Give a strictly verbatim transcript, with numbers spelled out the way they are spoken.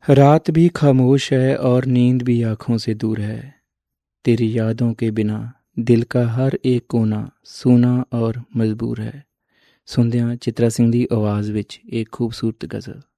रात भी खामोश है और नींद भी आँखों से दूर है। तेरी यादों के बिना दिल का हर एक कोना सूना और मजबूर है। ਸੁਣਦਿਆਂ ਚਿਤਰਾ ਸਿੰਘ ਦੀ ਆਵਾਜ਼ ਵਿੱਚ ਇੱਕ ਖੂਬਸੂਰਤ ਗਜ਼ਲ।